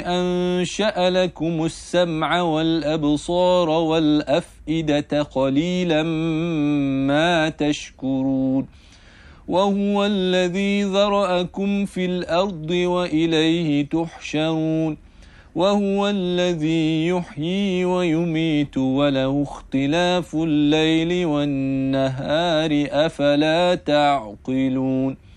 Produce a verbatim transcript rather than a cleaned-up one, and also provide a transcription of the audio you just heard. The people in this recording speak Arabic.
أنشأ لكم السمع والأبصار والأفئدة قليلا ما تشكرون وهو الذي ذرأكم في الأرض وإليه تحشرون وهو الذي يحيي ويميت وله اختلاف الليل والنهار أفلا تعقلون